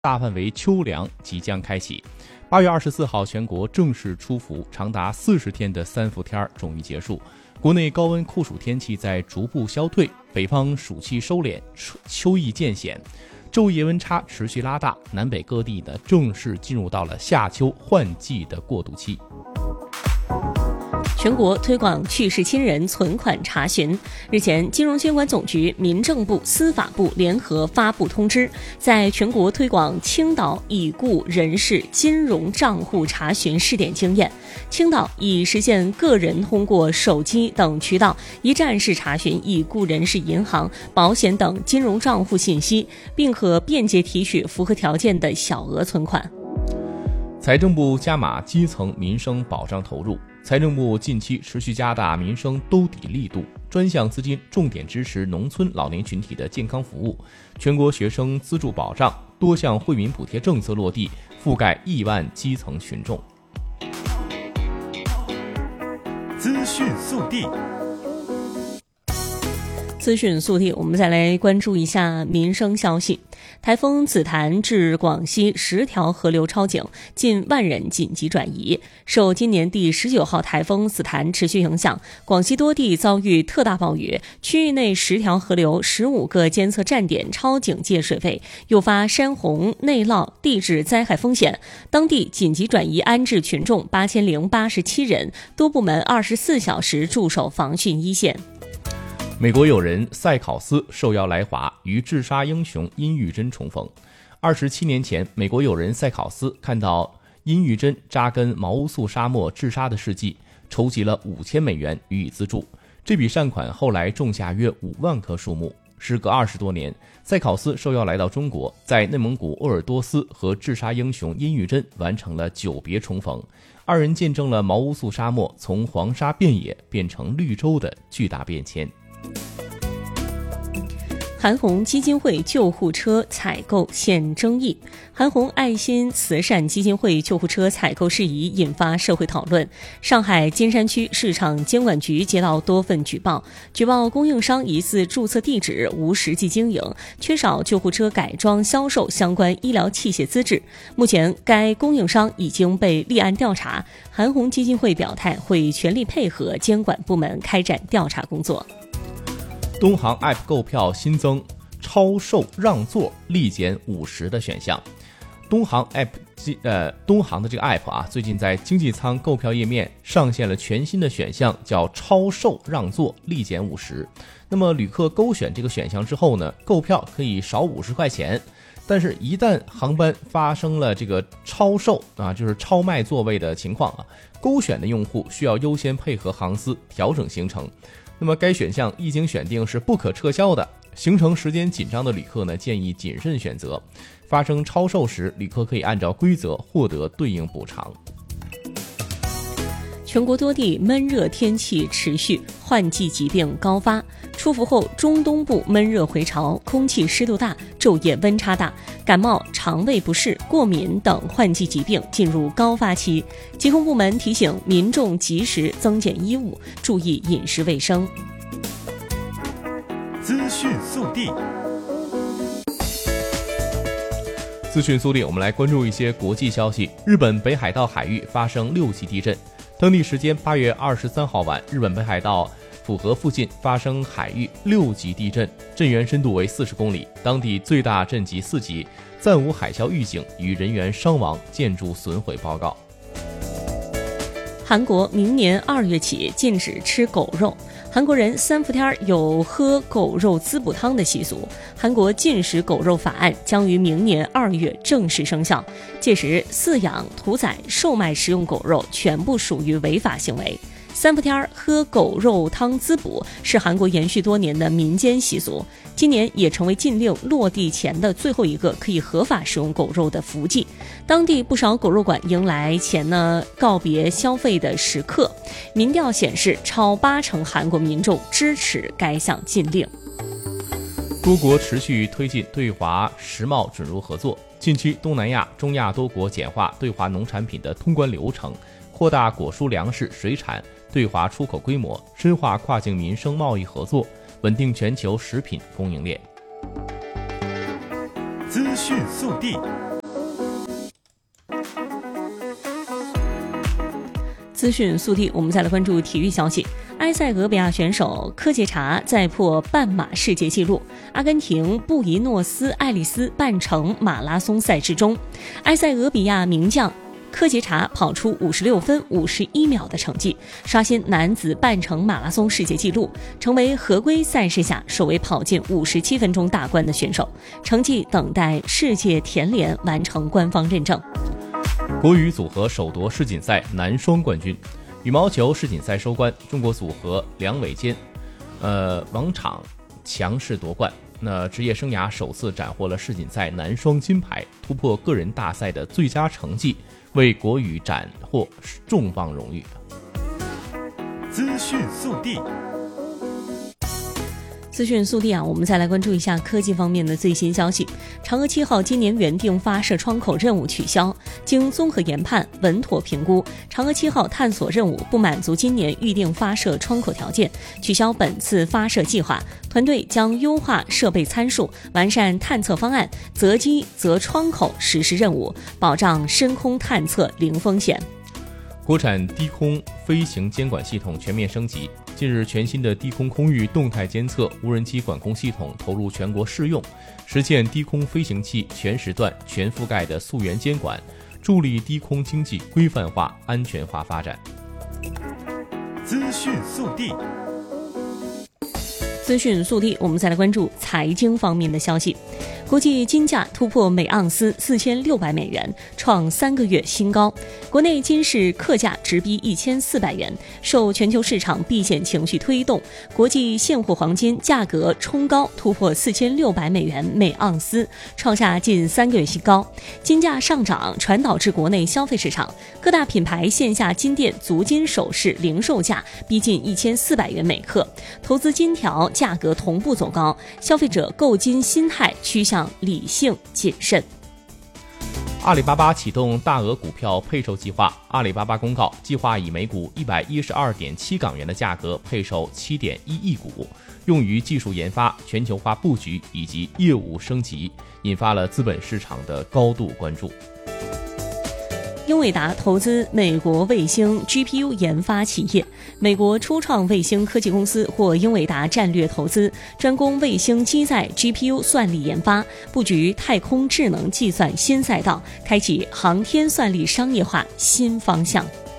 大范围秋粮即将开启。8月24号，全国正式出伏，长达40天的三伏天终于结束。国内高温酷暑天气在逐步消退，北方暑气收敛，秋意渐显，昼夜温差持续拉大，南北各地呢正式进入到了夏秋换季的过渡期。 全国推广去世亲人存款查询。日前，金融监管总局、民政部、司法部联合发布通知，在全国推广青岛已故人士金融账户查询试点经验。青岛已实现个人通过手机等渠道一站式查询已故人士银行、保险等金融账户信息，并可便捷提取符合条件的小额存款。 财政部加码基层民生保障投入。财政部近期持续加大民生兜底力度，专项资金重点支持农村老年群体的健康服务，全国学生资助保障，多项惠民补贴政策落地，覆盖亿万基层群众。 资讯速递。 资讯速递，我们再来关注一下民生消息。台风紫檀致广西10条河流超警，近万人紧急转移。受今年第19号台风紫檀持续影响，广西多地遭遇特大暴雨，区域内10条河流15个监测站点超警戒水位，诱发山洪、内涝、地质灾害风险。当地紧急转移安置群众8087人，多部门24小时驻守防汛一线。 美国友人塞考斯受邀来华，与治沙英雄殷玉珍重逢。27年前，美国友人塞考斯看到殷玉珍扎根毛乌素沙漠治沙的事迹，筹集了5000美元予以资助。这笔善款后来种下约5万棵树木。时隔20多年，塞考斯受邀来到中国，在内蒙古鄂尔多斯和治沙英雄殷玉珍完成了久别重逢。二人见证了毛乌素沙漠从黄沙遍野变成绿洲的巨大变迁。 韩红基金会救护车采购现争议。韩红爱心慈善基金会救护车采购事宜引发社会讨论。上海金山区市场监管局接到多份举报供应商疑似注册地址无实际经营，缺少救护车改装销售相关医疗器械资质。目前该供应商已经被立案调查，韩红基金会表态会全力配合监管部门开展调查工作。 东航 App 购票新增超售让座立减50的选项。东航的这个 App 啊，最近在经济舱购票页面上线了全新的选项，叫超售让座立减50。那么旅客勾选这个选项之后呢，购票可以少50块钱。但是，一旦航班发生了这个超售啊，就是超卖座位的情况啊，勾选的用户需要优先配合航司调整行程。那么该选项一经选定是不可撤销的，行程时间紧张的旅客呢，建议谨慎选择。发生超售时，旅客可以按照规则获得对应补偿。 全国多地闷热天气持续，换季疾病高发。出伏后，中东部闷热回潮，空气湿度大，昼夜温差大，感冒、肠胃不适、过敏等换季疾病进入高发期。疾控部门提醒民众及时增减衣物，注意饮食卫生。 资讯速递。 资讯速递，我们来关注一些国际消息。日本北海道海域发生6级地震。当地时间8月23号晚，日本北海道浦河附近发生海域6级地震，震源深度为40公里，当地最大震级4级，暂无海啸预警与人员伤亡、建筑损毁报告。 韩国明年2月起禁止吃狗肉。韩国人三伏天有喝狗肉滋补汤的习俗，韩国禁食狗肉法案将于明年2月正式生效，届时饲养、屠宰、售卖食用狗肉全部属于违法行为。三伏天喝狗肉汤滋补是韩国延续多年的民间习俗，今年也成为禁令落地前的最后一个可以合法食用狗肉的福季。当地不少狗肉馆迎来前告别消费的时刻，民调显示超80%韩国民众支持该项禁令。 多国持续推进对华时贸准入合作，近期东南亚、中亚多国简化对华农产品的通关流程，扩大果蔬、粮食、水产对华出口规模，深化跨境民生贸易合作，稳定全球食品供应链。 资讯速递。 资讯速递，我们再来关注体育消息。埃塞俄比亚选手科杰查再破半马世界纪录。阿根廷布宜诺斯艾利斯半程马拉松赛事中，埃塞俄比亚名将科杰查跑出56分51秒的成绩，刷新男子半程马拉松世界纪录，成为合规赛事下首位跑进57分钟大关的选手，成绩等待世界田联完成官方认证。 国羽组合首夺世锦赛男双冠军。羽毛球世锦赛收官，中国组合梁伟坚王昶强势夺冠，职业生涯首次斩获了世锦赛男双金牌，突破个人大赛的最佳成绩，为国羽斩获重磅荣誉。 资讯速递。 资讯速递我们再来关注一下科技方面的最新消息。嫦娥7号今年原定发射窗口任务取消，经综合研判稳妥评估，嫦娥7号探索任务不满足今年预定发射窗口条件，取消本次发射计划。团队将优化设备参数，完善探测方案，择机择窗口实施任务，保障深空探测零风险。 国产低空飞行监管系统全面升级。近日，全新的低空空域动态监测无人机管控系统投入全国试用，实现低空飞行器全时段、全覆盖的溯源监管，助力低空经济规范化、安全化发展。 资讯速递。 资讯速递，我们再来关注财经方面的消息。国际金价突破每盎司4600美元，创3个月新高。国内金市客价直逼1400元，受全球市场避险情绪推动，国际现货黄金价格冲高，突破4600美元每盎司，创下近3个月新高。金价上涨传导至国内消费市场，各大品牌线下金店足金首饰零售价逼近1400元每克，投资金条价格同步走高，消费者购金心态趋向理性谨慎。 阿里巴巴启动大额股票配售计划。阿里巴巴公告，计划以每股112.7港元的价格配售7.1亿股，用于技术研发、全球化布局以及业务升级，引发了资本市场的高度关注。 英伟达投资美国卫星 GPU 研发企业，美国初创卫星科技公司获英伟达战略投资，专攻卫星机载 GPU 算力研发，布局太空智能计算新赛道，开启航天算力商业化新方向。